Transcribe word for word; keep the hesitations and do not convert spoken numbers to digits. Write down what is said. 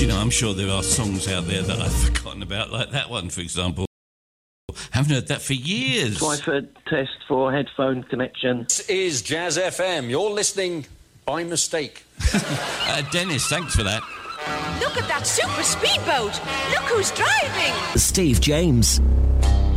know, I'm sure there are songs out there that I've forgotten about, like that one, for example. Haven't heard that for years. Twyford test for headphone connection. This is Jazz F M. You're listening by mistake. uh, Dennis, thanks for that. Look at that super speedboat. Look who's driving. Steve James.